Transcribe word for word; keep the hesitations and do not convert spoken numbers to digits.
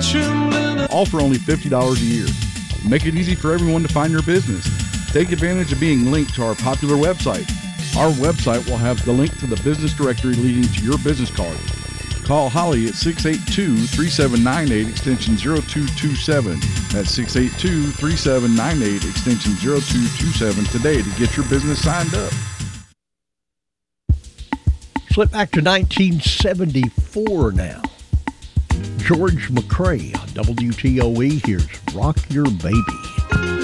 All for only fifty dollars a year. Make it easy for everyone to find your business. Take advantage of being linked to our popular website. Our website will have the link to the business directory leading to your business card. Call Holly at six eight two, three seven nine eight, extension zero two two seven. That's six eight two, three seven nine eight, extension zero two two seven today to get your business signed up. Slip back to nineteen seventy-four now. George McCrae on W T O E. Here's Rock Your Baby.